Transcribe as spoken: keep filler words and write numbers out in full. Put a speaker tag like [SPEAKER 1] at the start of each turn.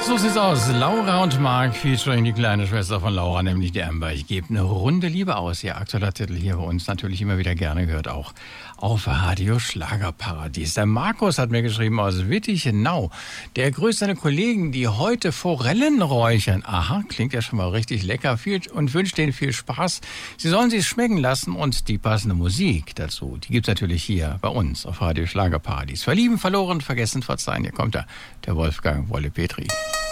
[SPEAKER 1] So sieht's aus. Laura und Mark featuring die kleine Schwester von Laura, nämlich die Amber. Ich gebe eine Runde Liebe aus. Ihr aktueller Titel hier bei uns natürlich immer wieder gerne gehört, auch auf Radio Schlagerparadies. Der Markus hat mir geschrieben aus Wittichenau. Der grüßt seine Kollegen, die heute Forellen räuchern. Aha, klingt ja schon mal richtig lecker viel und wünscht denen viel Spaß. Sie sollen sich schmecken lassen und die passende Musik dazu, die gibt's natürlich hier bei uns auf Radio Schlagerparadies. Verlieben, verloren, vergessen, verzeihen. Hier kommt er, der Wolfgang Wolle Petri.